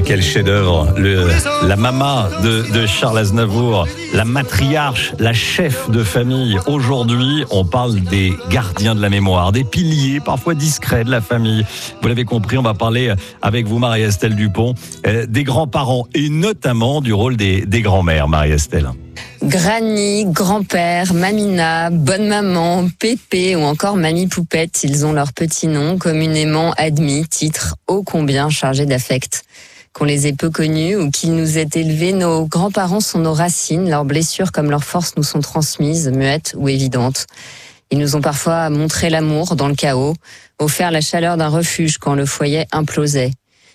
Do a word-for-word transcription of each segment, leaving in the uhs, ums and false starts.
quel chef-d'œuvre, le, la maman de, de Charles Aznavour, la matriarche, la chef de famille. Aujourd'hui, on parle des gardiens de la mémoire, des piliers parfois discrets de la famille. Vous l'avez compris, on va parler avec vous, Marie-Estelle Dupont, euh, des grands-parents et notamment du rôle des, des grands-mères, Marie-Estelle. Granny, grand-père, Mamina, bonne maman, Pépé ou encore Mamie Poupette, ils ont leur petit nom communément admis, titre ô combien chargé d'affect. Qu'on les ait peu connus ou qu'ils nous aient élevés, nos grands-parents sont nos racines, leurs blessures comme leurs forces nous sont transmises, muettes ou évidentes. Ils nous ont parfois montré l'amour dans le chaos, offert la chaleur d'un refuge quand le foyer implosait.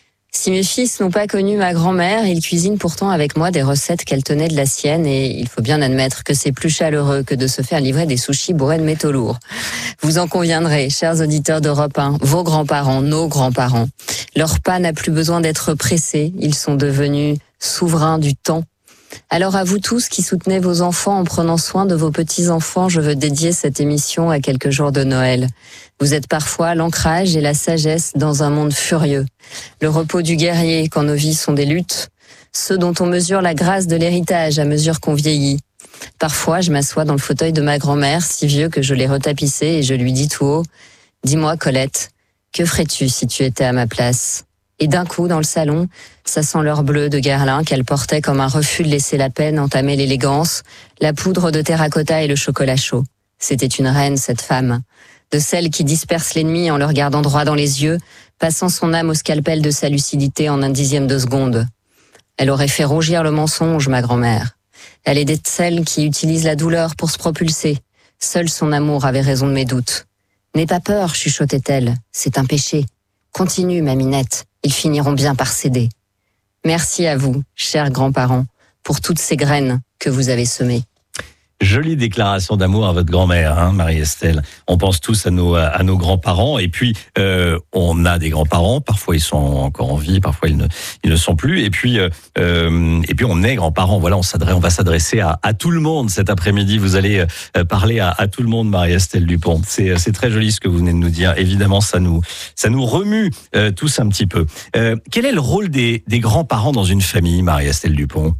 Si mes fils n'ont pas connu ma grand-mère, ils cuisinent pourtant avec moi des recettes qu'elle tenait de la sienne et il faut bien admettre que c'est plus chaleureux que de se faire livrer des sushis bourrés de métaux lourds. Vous en conviendrez, chers auditeurs d'Europe un, vos grands-parents, nos grands-parents. Leur pas n'a plus besoin d'être pressé, ils sont devenus souverains du temps. Alors à vous tous qui soutenez vos enfants en prenant soin de vos petits-enfants, je veux dédier cette émission à quelques jours de Noël. Vous êtes parfois l'ancrage et la sagesse dans un monde furieux. Le repos du guerrier quand nos vies sont des luttes. Ceux dont on mesure la grâce de l'héritage à mesure qu'on vieillit. Parfois, je m'assois dans le fauteuil de ma grand-mère, si vieux que je l'ai retapissé, et je lui dis tout haut, « Dis-moi, Colette, que ferais-tu si tu étais à ma place ?» Et d'un coup, dans le salon, ça sent l'heure bleue de Guerlain qu'elle portait comme un refus de laisser la peine entamer l'élégance, la poudre de terracotta et le chocolat chaud. C'était une reine, cette femme. De celle qui disperse l'ennemi en le regardant droit dans les yeux, passant son âme au scalpel de sa lucidité en un dixième de seconde. Elle aurait fait rougir le mensonge, ma grand-mère. Elle est de celles qui utilisent la douleur pour se propulser. Seul son amour avait raison de mes doutes. « N'aie pas peur, chuchotait-elle, c'est un péché. Continue, ma minette, ils finiront bien par céder. » Merci à vous, chers grands-parents, pour toutes ces graines que vous avez semées. Jolie déclaration d'amour à votre grand-mère, hein, Marie-Estelle. On pense tous à nos à nos grands-parents et puis euh, on a des grands-parents. Parfois ils sont encore en vie, parfois ils ne ils ne sont plus. Et puis euh, et puis on est grands-parents. Voilà, on s'adresse, on va s'adresser à à tout le monde cet après-midi. Vous allez euh, parler à, à tout le monde, Marie-Estelle Dupont. C'est c'est très joli ce que vous venez de nous dire. Évidemment, ça nous ça nous remue euh, tous un petit peu. Euh, quel est le rôle des des grands-parents dans une famille, Marie-Estelle Dupont?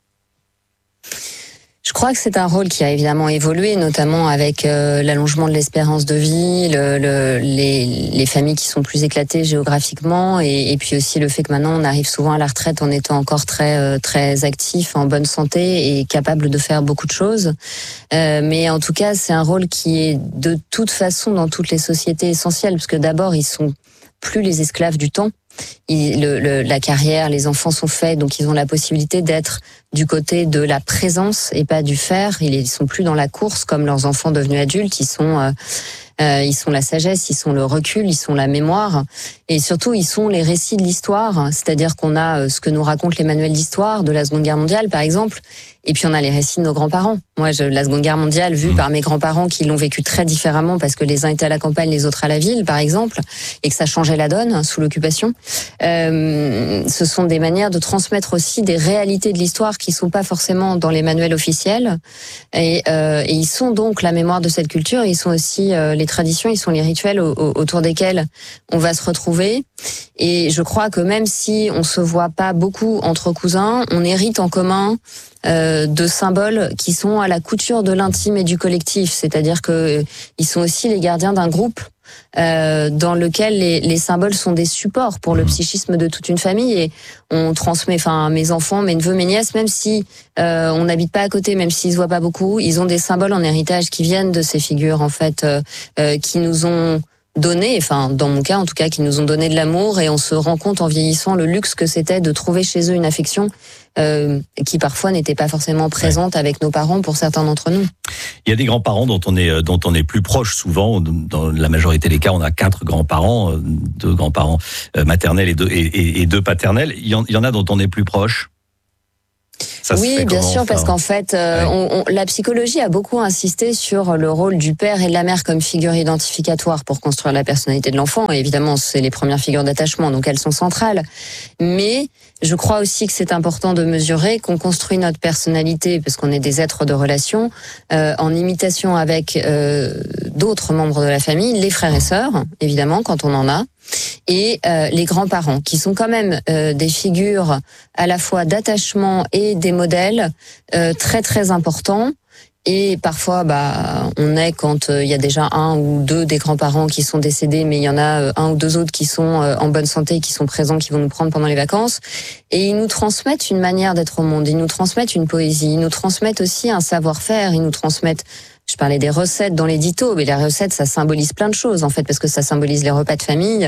Je crois que c'est un rôle qui a évidemment évolué, notamment avec euh, l'allongement de l'espérance de vie, le, le, les, les familles qui sont plus éclatées géographiquement, et, et puis aussi le fait que maintenant on arrive souvent à la retraite en étant encore très euh, très actif, en bonne santé et capable de faire beaucoup de choses. Euh, mais en tout cas, c'est un rôle qui est de toute façon dans toutes les sociétés essentiel, parce que d'abord ils sont plus les esclaves du temps. Il, le, le, la carrière, les enfants sont faits, donc ils ont la possibilité d'être du côté de la présence et pas du faire. Ils sont plus dans la course comme leurs enfants devenus adultes. Ils sont, euh, euh, ils sont la sagesse, ils sont le recul, ils sont la mémoire, et surtout ils sont les récits de l'histoire. C'est-à-dire qu'on a ce que nous racontent les manuels d'histoire de la Seconde Guerre mondiale, par exemple. Et puis on a les récits de nos grands-parents. Moi, je, la Seconde Guerre mondiale, vue par mes grands-parents qui l'ont vécu très différemment parce que les uns étaient à la campagne, les autres à la ville, par exemple, et que ça changeait la donne sous l'occupation. Euh, ce sont des manières de transmettre aussi des réalités de l'histoire qui sont pas forcément dans les manuels officiels. Et, euh, et ils sont donc la mémoire de cette culture. Ils sont aussi euh, les traditions, ils sont les rituels au, au, autour desquels on va se retrouver. Et je crois que même si on se voit pas beaucoup entre cousins, on hérite en commun Euh, de symboles qui sont à la couture de l'intime et du collectif, c'est-à-dire que euh, ils sont aussi les gardiens d'un groupe euh, dans lequel les, les symboles sont des supports pour le psychisme de toute une famille, et on transmet, enfin mes enfants, mes neveux, mes nièces, même si euh, on n'habite pas à côté, même s'ils se voient pas beaucoup, ils ont des symboles en héritage qui viennent de ces figures en fait, euh, euh, qui nous ont donné, enfin dans mon cas en tout cas, qui nous ont donné de l'amour, et on se rend compte en vieillissant le luxe que c'était de trouver chez eux une affection euh, qui parfois n'était pas forcément présente ouais. avec nos parents pour certains d'entre nous. Il y a des grands-parents dont on est dont on est plus proche souvent. Dans la majorité des cas, on a quatre grands-parents, deux grands-parents maternels et deux et, et, et deux paternels. Il y, en, il y en a dont on est plus proche. Ça oui, bien sûr, parce qu'en fait, euh, ouais. on, on, la psychologie a beaucoup insisté sur le rôle du père et de la mère comme figure identificatoire pour construire la personnalité de l'enfant. Et évidemment, c'est les premières figures d'attachement, donc elles sont centrales. Mais je crois aussi que c'est important de mesurer qu'on construit notre personnalité, parce qu'on est des êtres de relation, euh, en imitation avec euh, d'autres membres de la famille, les frères et sœurs, évidemment, quand on en a. et euh, les grands-parents, qui sont quand même euh, des figures à la fois d'attachement et des modèles euh, très très importants. Et parfois, bah, on est quand il euh, y a déjà un ou deux des grands-parents qui sont décédés, mais il y en a euh, un ou deux autres qui sont euh, en bonne santé, qui sont présents, qui vont nous prendre pendant les vacances. Et ils nous transmettent une manière d'être au monde, ils nous transmettent une poésie, ils nous transmettent aussi un savoir-faire, ils nous transmettent... Je parlais des recettes dans l'édito, mais les recettes, ça symbolise plein de choses, en fait, parce que ça symbolise les repas de famille,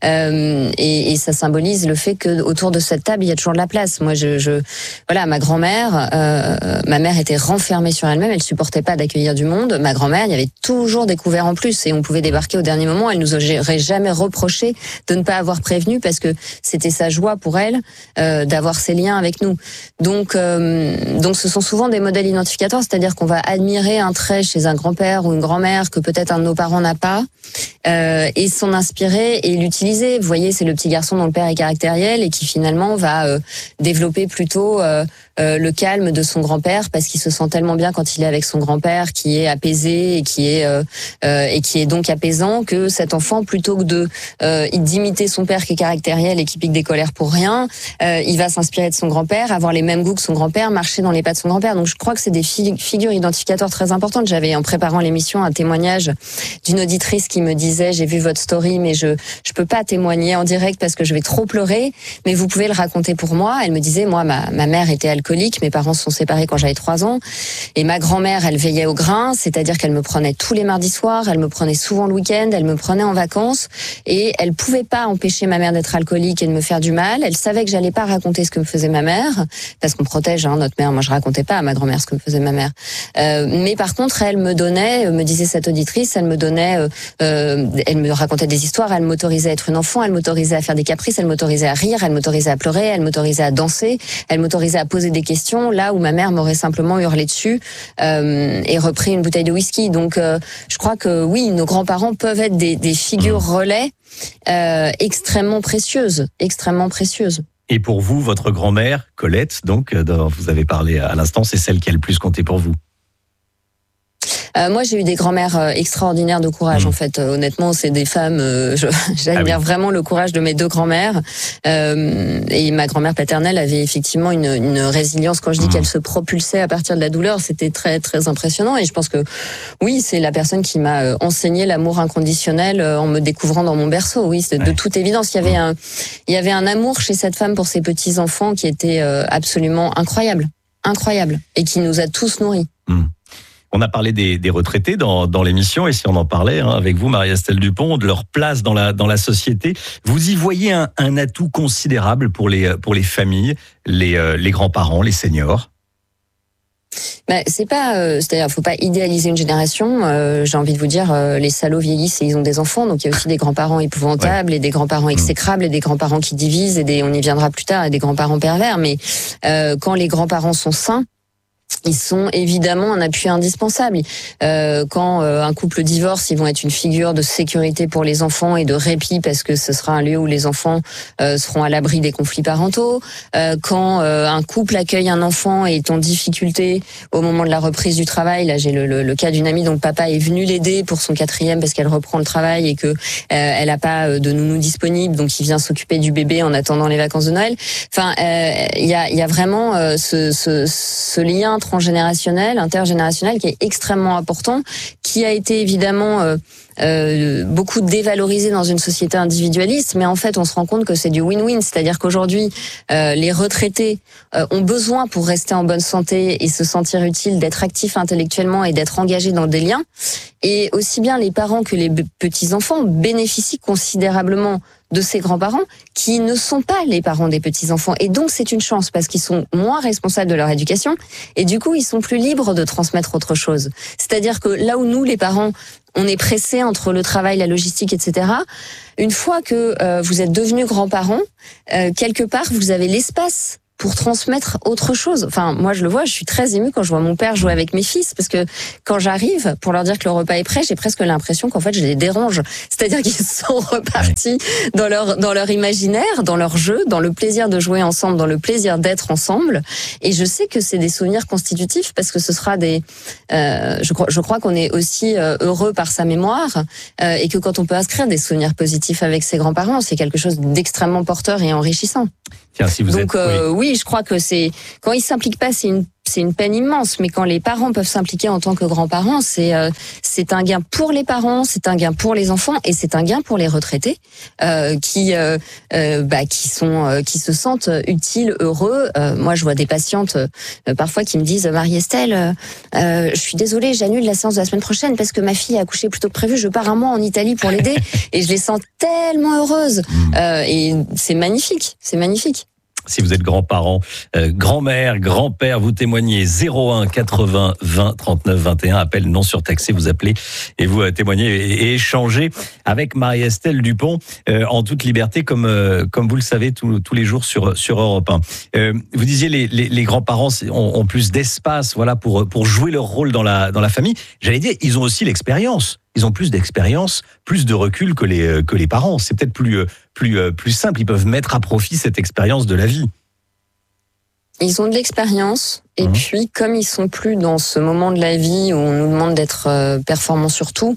euh, et, et ça symbolise le fait que autour de cette table, il y a toujours de la place. Moi, je, je voilà, ma grand-mère, euh, ma mère était renfermée sur elle-même, elle supportait pas d'accueillir du monde. Ma grand-mère, il y avait toujours des couverts en plus, et on pouvait débarquer au dernier moment. Elle nous aurait jamais reproché de ne pas avoir prévenu, parce que c'était sa joie pour elle euh, d'avoir ces liens avec nous. Donc, euh, donc, ce sont souvent des modèles identificateurs, c'est-à-dire qu'on va admirer un trait chez un grand-père ou une grand-mère que peut-être un de nos parents n'a pas, euh, et s'en inspirer et l'utiliser. Vous voyez, c'est le petit garçon dont le père est caractériel et qui finalement va euh, développer plutôt euh, euh, le calme de son grand-père, parce qu'il se sent tellement bien quand il est avec son grand-père, qui est apaisé et qui est euh, euh, et qui est donc apaisant, que cet enfant, plutôt que de euh, d'imiter son père qui est caractériel et qui pique des colères pour rien, euh, il va s'inspirer de son grand-père, avoir les mêmes goûts que son grand-père, marcher dans les pas de son grand-père. Donc je crois que c'est des fi- figures identificateurs très importantes. J'avais, en préparant l'émission, un témoignage d'une auditrice qui me disait: j'ai vu votre story, mais je je peux pas témoigner en direct parce que je vais trop pleurer, mais vous pouvez le raconter pour moi. Elle me disait: moi, ma ma mère était alcoolique, mes parents se sont séparés quand j'avais trois ans, et ma grand-mère, elle veillait au grain, c'est-à-dire qu'elle me prenait tous les mardis soirs, elle me prenait souvent le week-end, elle me prenait en vacances, et elle pouvait pas empêcher ma mère d'être alcoolique et de me faire du mal. Elle savait que j'allais pas raconter ce que me faisait ma mère, parce qu'on protège hein, notre mère. Moi, je racontais pas à ma grand-mère ce que me faisait ma mère, euh, mais par contre, elle me donnait, me disait cette auditrice, elle me donnait, euh, euh, elle me racontait des histoires, elle m'autorisait à être une enfant, elle m'autorisait à faire des caprices, elle m'autorisait à rire, elle m'autorisait à pleurer, elle m'autorisait à danser, elle m'autorisait à poser des questions, là où ma mère m'aurait simplement hurlé dessus euh, et repris une bouteille de whisky. Donc, euh, je crois que oui, nos grands-parents peuvent être des, des figures relais euh, extrêmement précieuses, extrêmement précieuses. Et pour vous, votre grand-mère, Colette, donc, dont vous avez parlé à l'instant, c'est celle qui a le plus compté pour vous? Euh, moi, j'ai eu des grand-mères euh, extraordinaires de courage. Mmh. En fait, euh, honnêtement, c'est des femmes. Euh, je, j'admire ah oui. vraiment le courage de mes deux grand-mères. Euh, et ma grand-mère paternelle avait effectivement une, une résilience. Quand je dis mmh. qu'elle se propulsait à partir de la douleur, c'était très très impressionnant. Et je pense que oui, c'est la personne qui m'a euh, enseigné l'amour inconditionnel euh, en me découvrant dans mon berceau. Oui, c'est ouais. de toute évidence. Il y avait mmh. un, il y avait un amour chez cette femme pour ses petits enfants qui était euh, absolument incroyable, incroyable, et qui nous a tous nourris. Mmh. On a parlé des, des retraités dans, dans l'émission, et si on en parlait hein, avec vous, Marie-Estelle Dupont, de leur place dans la, dans la société, vous y voyez un, un atout considérable pour les, pour les familles, les, euh, les grands-parents, les seniors? Ben, c'est pas, euh, c'est-à-dire, faut pas idéaliser une génération. Euh, j'ai envie de vous dire, euh, les salauds vieillissent et ils ont des enfants, donc il y a aussi des grands-parents épouvantables ouais. et des grands-parents exécrables et des grands-parents qui divisent et des, on y viendra plus tard, et des grands-parents pervers. Mais euh, quand les grands-parents sont sains, ils sont évidemment un appui indispensable. Euh, quand euh, un couple divorce, ils vont être une figure de sécurité pour les enfants et de répit, parce que ce sera un lieu où les enfants euh, seront à l'abri des conflits parentaux. Euh, quand euh, un couple accueille un enfant et est en difficulté au moment de la reprise du travail, là j'ai le, le, le cas d'une amie dont le papa est venu l'aider pour son quatrième parce qu'elle reprend le travail et que euh, elle a pas de nounou disponible, donc il vient s'occuper du bébé en attendant les vacances de Noël. Enfin, il euh, y a, y a vraiment euh, ce, ce, ce lien transgénérationnel, intergénérationnel qui est extrêmement important, qui a été évidemment euh, euh, beaucoup dévalorisé dans une société individualiste, mais en fait on se rend compte que c'est du win-win, c'est-à-dire qu'aujourd'hui euh, les retraités euh, ont besoin, pour rester en bonne santé et se sentir utiles, d'être actifs intellectuellement et d'être engagés dans des liens, et aussi bien les parents que les petits-enfants bénéficient considérablement de ces grands-parents qui ne sont pas les parents des petits-enfants. Et donc, c'est une chance parce qu'ils sont moins responsables de leur éducation et du coup, ils sont plus libres de transmettre autre chose. C'est-à-dire que là où nous, les parents, on est pressés entre le travail, la logistique, et cetera, une fois que euh, vous êtes devenus grands-parents, euh, quelque part, vous avez l'espace pour transmettre autre chose. Enfin, moi, je le vois, je suis très émue quand je vois mon père jouer avec mes fils, parce que quand j'arrive pour leur dire que le repas est prêt, j'ai presque l'impression qu'en fait, je les dérange. C'est-à-dire qu'ils sont repartis dans leur, dans leur imaginaire, dans leur jeu, dans le plaisir de jouer ensemble, dans le plaisir d'être ensemble. Et je sais que c'est des souvenirs constitutifs, parce que ce sera des, euh, je crois, je crois qu'on est aussi euh, heureux par sa mémoire, euh, et que quand on peut inscrire des souvenirs positifs avec ses grands-parents, c'est quelque chose d'extrêmement porteur et enrichissant. Tiens, si vous Donc êtes, euh, oui. oui, je crois que c'est quand ils s'impliquent pas, c'est une c'est une peine immense. Mais quand les parents peuvent s'impliquer en tant que grands-parents, c'est euh, c'est un gain pour les parents, c'est un gain pour les enfants et c'est un gain pour les retraités euh, qui euh, euh, bah qui sont euh, qui se sentent utiles, heureux. Euh, moi, je vois des patientes euh, parfois qui me disent Marie-Estelle, euh, euh, je suis désolée, j'annule la séance de la semaine prochaine parce que ma fille a accouché plus tôt que prévu. Je pars un mois en Italie pour l'aider et je les sens tellement heureuses. Euh, et c'est magnifique, c'est magnifique. Si vous êtes grands-parents, euh, grand-mère, grand-père, vous témoignez zéro un quatre-vingts vingt trente-neuf vingt et un, appel non surtaxé, vous appelez et vous euh, témoignez et, et échangez avec Marie-Estelle Dupont euh, en toute liberté, comme euh, comme vous le savez tous tous les jours sur sur Europe un. Euh, vous disiez les les, les grands-parents ont, ont plus d'espace, voilà, pour pour jouer leur rôle dans la dans la famille. J'allais dire, ils ont aussi l'expérience. Ils ont plus d'expérience, plus de recul que les que les parents. C'est peut-être plus plus plus simple. Ils peuvent mettre à profit cette expérience de la vie. Ils ont de l'expérience et mmh. puis comme ils sont plus dans ce moment de la vie où on nous demande d'être euh, performants sur tout,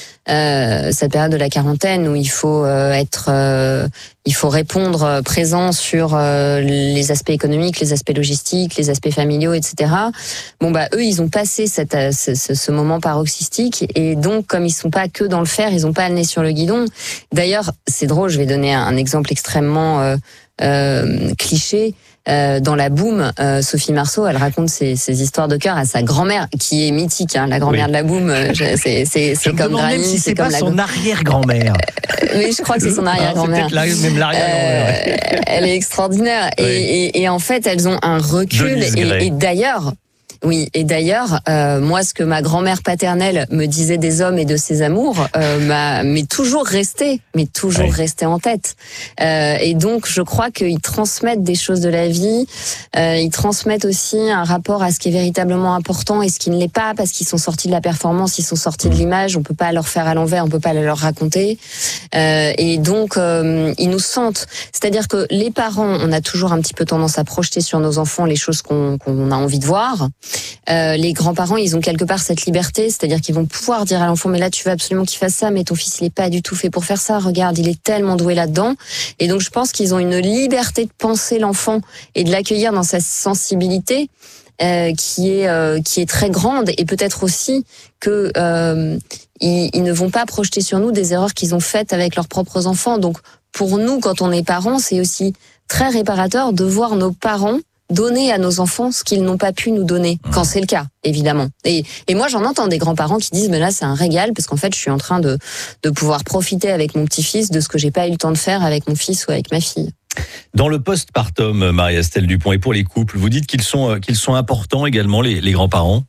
euh, cette période de la quarantaine où il faut euh, être, euh, il faut répondre euh, présent sur euh, les aspects économiques, les aspects logistiques, les aspects familiaux, et cetera. Bon bah eux ils ont passé cette, ce, ce moment paroxystique et donc comme ils sont pas que dans le faire, ils ont pas le nez sur le guidon. D'ailleurs c'est drôle, je vais donner un, un exemple extrêmement euh, euh, cliché. Euh, dans La Boum, euh, Sophie Marceau, elle raconte ses, ses histoires de cœur à sa grand-mère, qui est mythique. Hein, la grand-mère oui. de La Boum, euh, c'est, c'est, c'est comme Granny, si c'est, c'est pas comme la son arrière-grand-mère. Oui, je crois que c'est son arrière-grand-mère. Ah, c'est peut-être la, même l'arrière-grand-mère. Euh, elle est extraordinaire. Oui. Et, et, et en fait, elles ont un recul. Et, et d'ailleurs. Oui, et d'ailleurs, euh, moi, ce que ma grand-mère paternelle me disait des hommes et de ses amours, euh, m'a, m'est toujours resté, mais toujours oui. resté en tête. Euh, et donc, je crois qu'ils transmettent des choses de la vie. Euh, ils transmettent aussi un rapport à ce qui est véritablement important et ce qui ne l'est pas, parce qu'ils sont sortis de la performance, ils sont sortis de l'image. On peut pas leur faire à l'envers, on peut pas leur raconter. Euh, et donc, euh, ils nous sentent. C'est-à-dire que les parents, on a toujours un petit peu tendance à projeter sur nos enfants les choses qu'on, qu'on a envie de voir. Euh, les grands-parents, ils ont quelque part cette liberté, c'est-à-dire qu'ils vont pouvoir dire à l'enfant, mais là tu veux absolument qu'il fasse ça, mais ton fils il est pas du tout fait pour faire ça, regarde, il est tellement doué là-dedans. Et donc je pense qu'ils ont une liberté de penser l'enfant et de l'accueillir dans sa sensibilité euh, qui est euh, qui est très grande, et peut-être aussi que euh, ils, ils ne vont pas projeter sur nous des erreurs qu'ils ont faites avec leurs propres enfants. Donc pour nous, quand on est parents, c'est aussi très réparateur de voir nos parents donner à nos enfants ce qu'ils n'ont pas pu nous donner, quand c'est le cas, évidemment. Et, et moi, j'en entends des grands-parents qui disent, mais là, c'est un régal, parce qu'en fait, je suis en train de, de pouvoir profiter avec mon petit-fils de ce que j'ai pas eu le temps de faire avec mon fils ou avec ma fille. Dans le postpartum, Marie-Estelle Dupont, et pour les couples, vous dites qu'ils sont, qu'ils sont importants également, les, les grands-parents?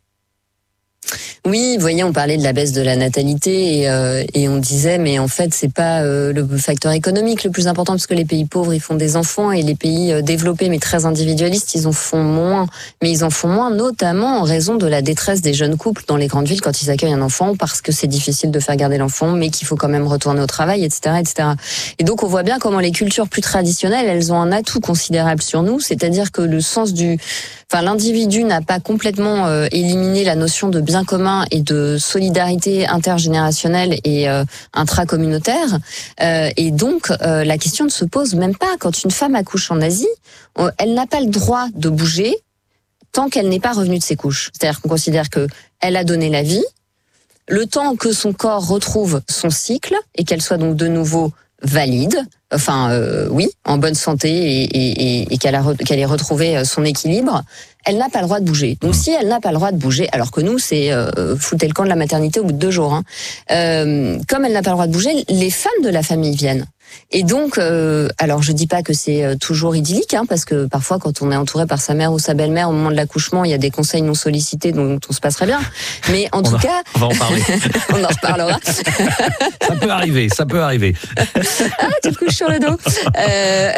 Oui, vous voyez, on parlait de la baisse de la natalité et, euh, et on disait, mais en fait, c'est pas euh, le facteur économique le plus important, parce que les pays pauvres, ils font des enfants, et les pays euh, développés, mais très individualistes, ils en font moins. Mais ils en font moins, notamment en raison de la détresse des jeunes couples dans les grandes villes quand ils accueillent un enfant, parce que c'est difficile de faire garder l'enfant, mais qu'il faut quand même retourner au travail, et cetera, et cetera. Et donc, on voit bien comment les cultures plus traditionnelles, elles ont un atout considérable sur nous, c'est-à-dire que le sens du, enfin, l'individu n'a pas complètement euh, éliminé la notion de bien commun et de solidarité intergénérationnelle et euh, intracommunautaire. Euh, et donc, euh, la question ne se pose même pas. Quand une femme accouche en Asie, on, elle n'a pas le droit de bouger tant qu'elle n'est pas revenue de ses couches. C'est-à-dire qu'on considère que elle a donné la vie, le temps que son corps retrouve son cycle et qu'elle soit donc de nouveau valide, enfin euh, oui, en bonne santé et, et, et qu'elle, a, qu'elle ait retrouvé son équilibre, elle n'a pas le droit de bouger. Donc si elle n'a pas le droit de bouger, alors que nous c'est euh, fouter le camp de la maternité au bout de deux jours, hein, euh, comme elle n'a pas le droit de bouger, les femmes de la famille viennent. Et donc, euh, alors je dis pas que c'est toujours idyllique, hein, parce que parfois quand on est entouré par sa mère ou sa belle-mère au moment de l'accouchement, il y a des conseils non sollicités dont on se passerait bien. Mais en on tout va, cas, on va en parler. On en reparlera. Ça peut arriver, ça peut arriver. Ah, tu te couches sur le dos. Euh...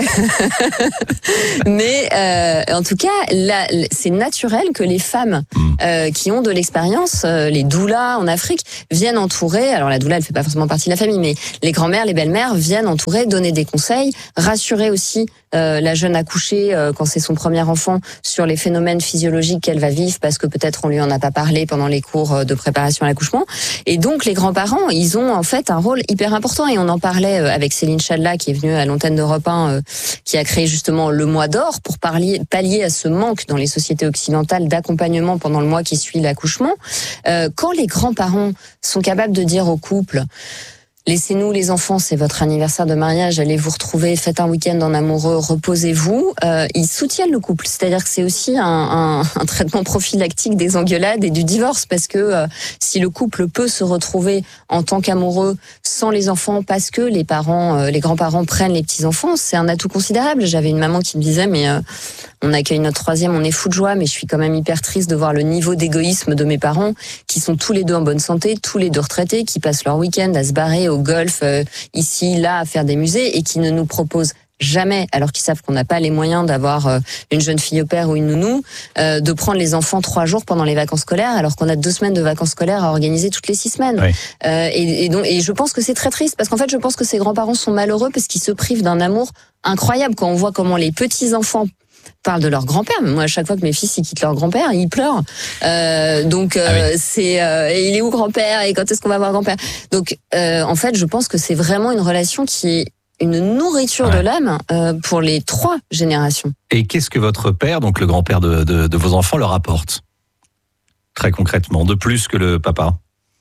Mais euh, en tout cas, là, c'est naturel que les femmes euh, qui ont de l'expérience, euh, les doulas en Afrique, viennent entourer. Alors la doula, elle fait pas forcément partie de la famille, mais les grands-mères, les belles-mères viennent entourer, donner des conseils, rassurer aussi euh, la jeune accouchée euh, quand c'est son premier enfant sur les phénomènes physiologiques qu'elle va vivre, parce que peut-être on lui en a pas parlé pendant les cours de préparation à l'accouchement. Et donc les grands-parents, ils ont en fait un rôle hyper important. Et on en parlait avec Céline Chadla, qui est venue à l'antenne d'Europe un, euh, qui a créé justement le mois d'or pour pallier, pallier à ce manque dans les sociétés occidentales d'accompagnement pendant le mois qui suit l'accouchement. Euh, quand les grands-parents sont capables de dire au couple: laissez-nous les enfants, c'est votre anniversaire de mariage, allez vous retrouver, faites un week-end en amoureux, reposez-vous. Euh, ils soutiennent le couple, c'est-à-dire que c'est aussi un, un, un traitement prophylactique des engueulades et du divorce, parce que euh, si le couple peut se retrouver en tant qu'amoureux sans les enfants, parce que les parents, euh, les grands-parents prennent les petits-enfants, c'est un atout considérable. J'avais une maman qui me disait, mais euh, on accueille notre troisième, on est fou de joie, mais je suis quand même hyper triste de voir le niveau d'égoïsme de mes parents, qui sont tous les deux en bonne santé, tous les deux retraités, qui passent leur week-end à se barrer au golf, euh, ici, là, à faire des musées, et qui ne nous proposent jamais, alors qu'ils savent qu'on n'a pas les moyens d'avoir euh, une jeune fille au père ou une nounou, euh, de prendre les enfants trois jours pendant les vacances scolaires, alors qu'on a deux semaines de vacances scolaires à organiser toutes les six semaines. Oui. Euh, et, et, donc, et je pense que c'est très triste, parce qu'en fait, je pense que ces grands-parents sont malheureux parce qu'ils se privent d'un amour incroyable. Quand on voit comment les petits-enfants parlent de leur grand-père. Moi, à chaque fois que mes fils ils quittent leur grand-père, ils pleurent. Euh, donc euh, ah oui. c'est euh, il est où grand-père et quand est-ce qu'on va voir grand-père? Donc euh, en fait, je pense que c'est vraiment une relation qui est une nourriture ouais. de l'âme euh, pour les trois générations. Et qu'est-ce que votre père, donc le grand-père de, de, de vos enfants, leur apporte très concrètement, de plus que le papa?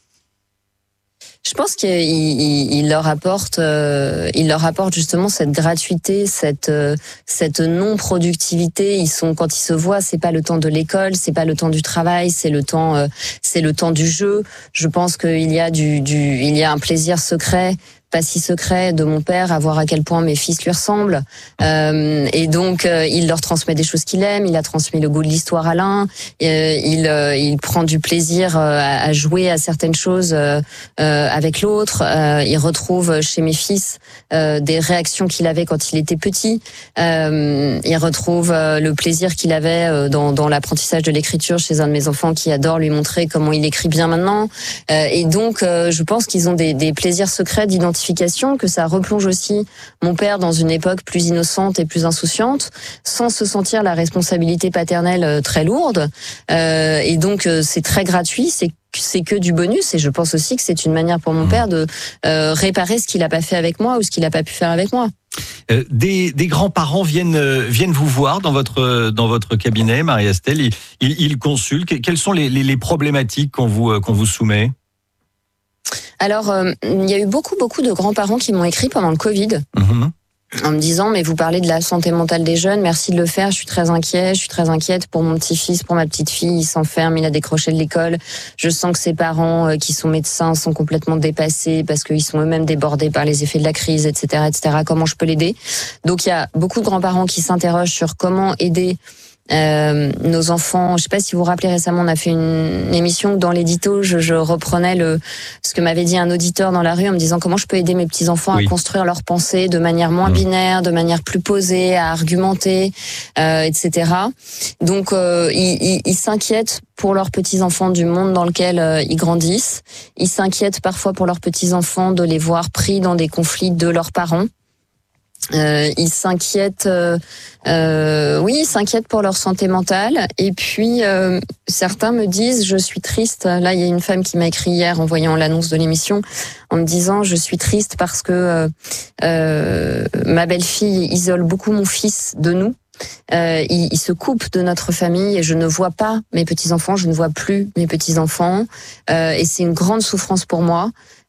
Je pense qu'il il, il leur apporte, euh, il leur apporte justement cette gratuité, cette euh, cette non-productivité. Ils sont, quand ils se voient, c'est pas le temps de l'école, c'est pas le temps du travail, c'est le temps, euh, c'est le temps du jeu. Je pense qu'il y a du, du, il y a un plaisir secret, pas si secret, de mon père, à voir à quel point mes fils lui ressemblent. Euh, et donc, euh, il leur transmet des choses qu'il aime. Il a transmis le goût de l'histoire à l'un. Euh, il, euh, il prend du plaisir euh, à jouer à certaines choses euh, euh, avec l'autre. Euh, il retrouve chez mes fils euh, des réactions qu'il avait quand il était petit. Euh, il retrouve euh, le plaisir qu'il avait euh, dans, dans l'apprentissage de l'écriture chez un de mes enfants qui adore lui montrer comment il écrit bien maintenant. Euh, et donc, euh, je pense qu'ils ont des, des plaisirs secrets d'identification, que ça replonge aussi mon père dans une époque plus innocente et plus insouciante, sans se sentir la responsabilité paternelle très lourde. Euh, et donc, c'est très gratuit, c'est c'est que du bonus, et je pense aussi que c'est une manière pour mon père de euh, réparer ce qu'il n'a pas fait avec moi ou ce qu'il n'a pas pu faire avec moi. Euh, des, des grands-parents viennent euh, viennent vous voir dans votre dans votre cabinet, Marie-Estelle. Ils, ils, ils consultent. Quelles sont les, les, les problématiques qu'on vous euh, qu'on vous soumet? Alors, euh, il y a eu beaucoup, beaucoup de grands-parents qui m'ont écrit pendant le Covid, mmh. en me disant, mais vous parlez de la santé mentale des jeunes, merci de le faire, je suis très inquiet, je suis très inquiète pour mon petit-fils, pour ma petite-fille, il s'enferme, il a décroché de l'école, je sens que ses parents, euh, qui sont médecins, sont complètement dépassés parce qu'ils sont eux-mêmes débordés par les effets de la crise, et cetera, et cetera. Comment je peux l'aider? Donc, il y a beaucoup de grands-parents qui s'interrogent sur comment aider Euh, nos enfants. Je sais pas si vous vous rappelez, récemment on a fait une, une émission où dans l'édito je, je reprenais le ce que m'avait dit un auditeur dans la rue en me disant comment je peux aider mes petits enfants oui. à construire leurs pensées de manière moins mmh. binaire, de manière plus posée, à argumenter, euh, et cetera. Donc euh, ils, ils, ils s'inquiètent pour leurs petits enfants du monde dans lequel euh, ils grandissent. Ils s'inquiètent parfois pour leurs petits enfants de les voir pris dans des conflits de leurs parents. Euh, ils s'inquiètent, euh, euh, oui, ils s'inquiètent pour leur santé mentale. Et puis euh, certains me disent, je suis triste. Là, il y a une femme qui m'a écrit hier en voyant l'annonce de l'émission, en me disant, je suis triste parce que euh, euh, ma belle-fille isole beaucoup mon fils de nous. Euh, il, il se coupe de notre famille et je ne vois pas mes petits-enfants, je ne vois plus mes petits-enfants. Euh, et c'est une grande souffrance pour moi.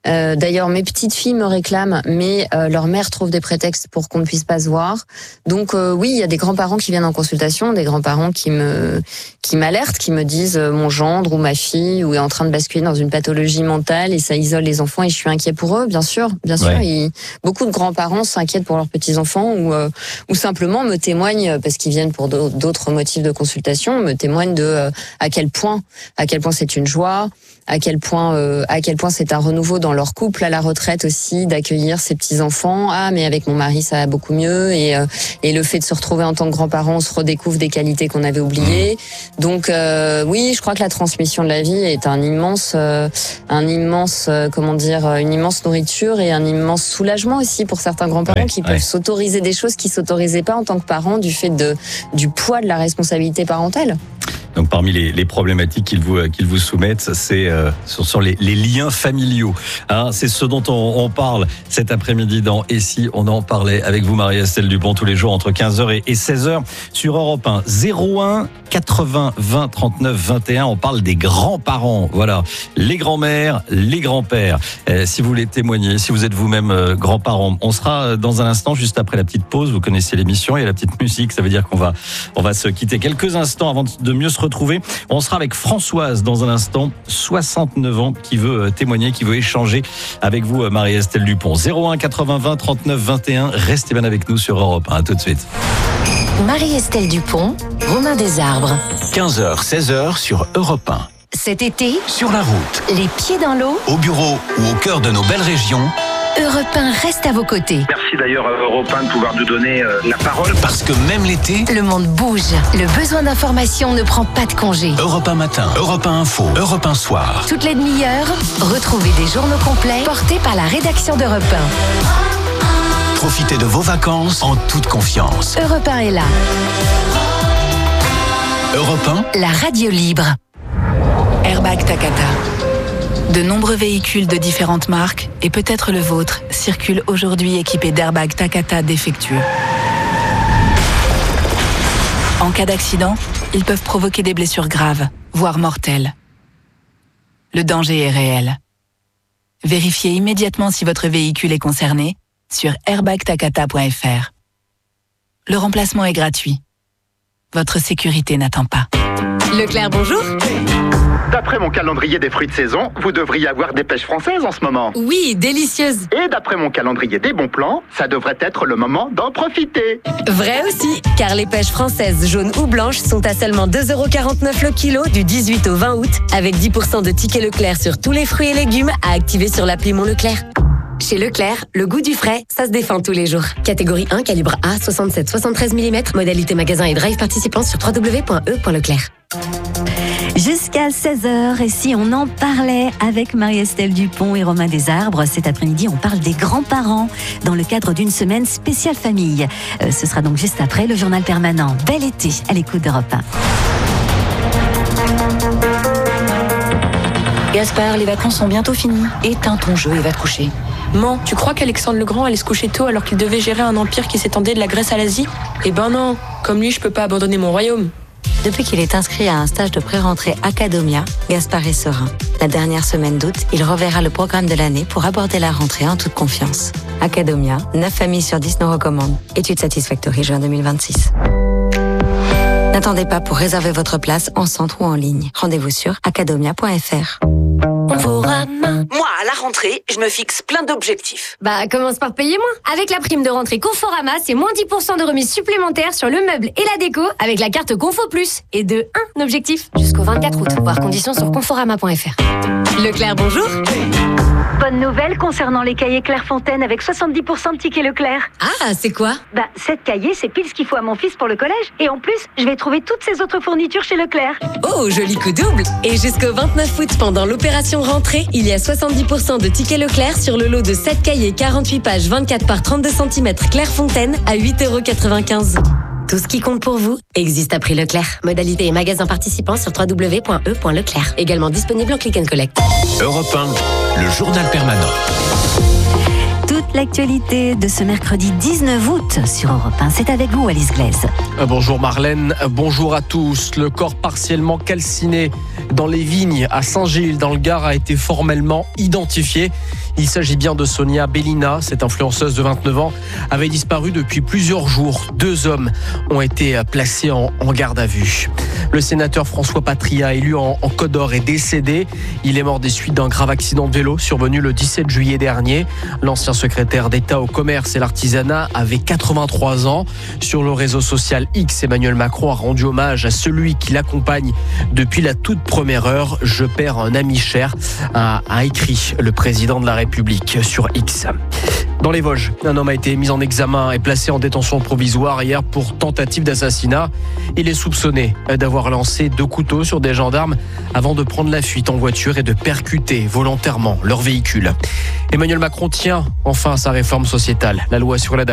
Euh, d'ailleurs, mes petites filles me réclament, mais euh, leur mère trouve des prétextes pour qu'on ne puisse pas se voir. Donc euh, oui, il y a des grands-parents qui viennent en consultation, des grands-parents qui me qui m'alertent, qui me disent euh, mon gendre ou ma fille ou est en train de basculer dans une pathologie mentale et ça isole les enfants et je suis inquiet pour eux. Bien sûr, bien sûr. Ouais. Ils, beaucoup de grands-parents s'inquiètent pour leurs petits-enfants ou euh, ou simplement me témoignent parce qu'ils viennent pour d'autres motifs de consultation, me témoignent de euh, à quel point à quel point c'est une joie. À quel point, euh, à quel point c'est un renouveau dans leur couple, à la retraite aussi, d'accueillir ses petits enfants. Ah, mais avec mon mari ça va beaucoup mieux. Et euh, et le fait de se retrouver en tant que grand-parent, on se redécouvre des qualités qu'on avait oubliées. Donc euh, oui, je crois que la transmission de la vie est un immense, euh, un immense, euh, comment dire, une immense nourriture et un immense soulagement aussi pour certains grands-parents Ouais, qui ouais. peuvent s'autoriser des choses qu'ils s'autorisaient pas en tant que parents du fait de du poids de la responsabilité parentale. Donc parmi les, les problématiques qu'ils vous qu'ils vous soumettent, c'est euh, sur, sur les, les liens familiaux. Hein, c'est ce dont on, on parle cet après-midi dans Et si on en parlait avec vous, Marie-Estelle Dupont, tous les jours entre quinze heures et seize heures sur Europe un. zéro un quatre-vingts vingt trente-neuf vingt et un. On parle des grands-parents. Voilà, les grands-mères, les grands-pères. Euh, si vous voulez témoigner, si vous êtes vous-même euh, grands-parents, on sera dans un instant juste après la petite pause. Vous connaissez l'émission, il y a la petite musique. Ça veut dire qu'on va on va se quitter quelques instants avant de mieux se retrouver. On sera avec Françoise dans un instant, soixante-neuf ans, qui veut témoigner, qui veut échanger avec vous, Marie-Estelle Dupont. zéro un quatre-vingts vingt trente-neuf vingt et un. Restez bien avec nous sur Europe un. À tout de suite. Marie-Estelle Dupont, Romain Desarbres. quinze heures, seize heures sur Europe un. Cet été, Sur la route, les pieds dans l'eau, au bureau ou au cœur de nos belles régions, Europe un reste à vos côtés. Merci d'ailleurs à Europe un de pouvoir nous donner euh, la parole. parce que même l'été, Le monde bouge. Le besoin d'information ne prend pas de congé. Europe un matin, Europe un info, Europe un soir. Toutes les demi-heures, retrouvez des journaux complets portés par la rédaction d'Europe un. Profitez de vos vacances en toute confiance. Europe un est là. Europe un, La radio libre. Airbag Takata. De nombreux véhicules de différentes marques, et peut-être le vôtre, circulent aujourd'hui équipés d'airbags Takata défectueux. En cas d'accident, ils peuvent provoquer des blessures graves, voire mortelles. Le danger est réel. Vérifiez immédiatement si votre véhicule est concerné sur airbag takata point f r. Le remplacement est gratuit. Votre sécurité n'attend pas. Leclerc, bonjour. D'après mon calendrier des fruits de saison, vous devriez avoir des pêches françaises en ce moment. Oui, délicieuse. Et d'après mon calendrier des bons plans, ça devrait être le moment d'en profiter. Vrai aussi, car les pêches françaises jaunes ou blanches sont à seulement deux euros quarante-neuf le kilo du dix-huit au vingt août, avec dix pour cent de tickets Leclerc sur tous les fruits et légumes à activer sur l'appli Mon Leclerc. Chez Leclerc, le goût du frais, ça se défend tous les jours. Catégorie un, calibre A, soixante-sept soixante-treize millimètres, modalité magasin et drive participant sur w w w point e point leclerc. Jusqu'à seize heures, et si on en parlait avec Marie-Estelle Dupont et Romain Desarbres, cet après-midi, on parle des grands-parents dans le cadre d'une semaine spéciale famille. Euh, ce sera donc juste après le journal permanent. Bel été à l'écoute d'Europe un. Gaspard, les vacances sont bientôt finies. Éteins ton jeu et va te coucher. Man, tu crois qu'Alexandre le Grand allait se coucher tôt alors qu'il devait gérer un empire qui s'étendait de la Grèce à l'Asie ? Eh ben non, comme lui, je peux pas abandonner mon royaume. Depuis qu'il est inscrit à un stage de pré-rentrée Academia, Gaspard est serein. La dernière semaine d'août, il reverra le programme de l'année pour aborder la rentrée en toute confiance. Academia, neuf familles sur dix nous recommandent. Étude Satisfactory juin deux mille vingt-six. N'attendez pas pour réserver votre place en centre ou en ligne. Rendez-vous sur academia point f r. Moi, à la rentrée, je me fixe plein d'objectifs. Bah, commence par payer moins. Avec la prime de rentrée Conforama, c'est moins dix pour cent de remise supplémentaire sur le meuble et la déco avec la carte Confo Plus. Et de un objectif jusqu'au vingt-quatre août. Voir conditions sur conforama point f r. Leclerc, bonjour. Bonne nouvelle concernant les cahiers Clairefontaine avec soixante-dix pour cent de tickets Leclerc. Ah, c'est quoi ? Bah, sept cahiers, c'est pile ce qu'il faut à mon fils pour le collège. Et en plus, je vais trouver toutes ces autres fournitures chez Leclerc. Oh, joli coup double. Et jusqu'au vingt-neuf août, pendant l'opération rentrée, il y a soixante-dix pour cent de tickets Leclerc sur le lot de sept cahiers quarante-huit pages vingt-quatre par trente-deux centimètres Clairefontaine à huit euros quatre-vingt-quinze. Tout ce qui compte pour vous existe à prix Leclerc. Modalité et magasin participants sur w w w point e point leclerc. Également disponible en click and collect. Europe un, le journal permanent. Toute l'actualité de ce mercredi dix-neuf août sur Europe un. C'est avec vous, Alice Glaise. Bonjour Marlène, bonjour à tous. Le corps partiellement calciné dans les vignes à Saint-Gilles, dans le Gard, a été formellement identifié. Il s'agit bien de Sonia Bellina. Cette influenceuse de vingt-neuf ans avait disparu depuis plusieurs jours. Deux hommes ont été placés en, en garde à vue. Le sénateur François Patria, élu en, en Côte d'Or, est décédé. Il est mort des suites d'un grave accident de vélo survenu le dix-sept juillet dernier. L'ancien secrétaire d'État au commerce et l'artisanat avait quatre-vingt-trois ans. Sur le réseau social X, Emmanuel Macron a rendu hommage à celui qui l'accompagne depuis la toute première heure. « Je perds un ami cher », a, a écrit le président de la République sur X. Dans les Vosges, un homme a été mis en examen et placé en détention provisoire hier pour tentative d'assassinat. Il est soupçonné d'avoir lancé deux couteaux sur des gendarmes avant de prendre la fuite en voiture et de percuter volontairement leur véhicule. Emmanuel Macron tient enfin à sa réforme sociétale. La loi sur l'aide